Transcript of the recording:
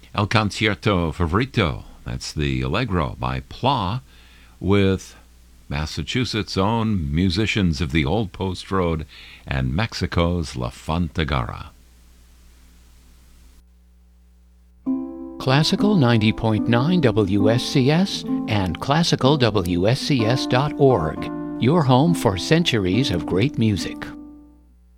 El Concierto Favorito. That's the Allegro by Pla with Massachusetts' own musicians of the Old Post Road and Mexico's La Fantagara. Classical 90.9 WSCS and classicalwscs.org. Your home for centuries of great music.